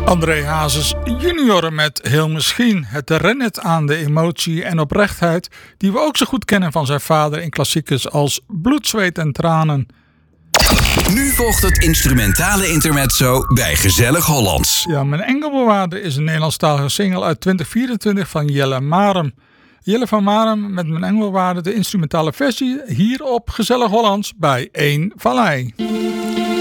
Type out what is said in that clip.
André Hazes junior met Heel Misschien. Het herinnert aan de emotie en oprechtheid die we ook zo goed kennen van zijn vader in klassiekers als Bloed, Zweet en Tranen. Nu volgt het instrumentale intermezzo bij Gezellig Hollands. Ja, Mijn Engelbewaarder is een Nederlandstalige single uit 2024 van Jelle Marem. Jelle van Marem met Mijn Engelbewaarder, de instrumentale versie, hier op Gezellig Hollands bij 1 Vallei.